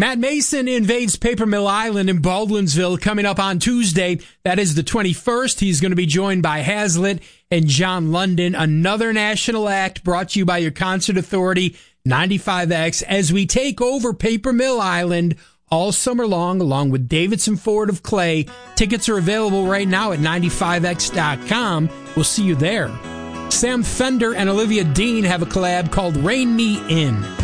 Matt Mason invades Paper Mill Island in Baldwinsville coming up on Tuesday. That is the 21st. He's going to be joined by Hazlitt and John London. Another national act brought to you by your concert authority, 95X, as we take over Paper Mill Island all summer long, along with Davidson Ford of Clay. Tickets are available right now at 95x.com. We'll see you there. Sam Fender and Olivia Dean have a collab called Rein Me In.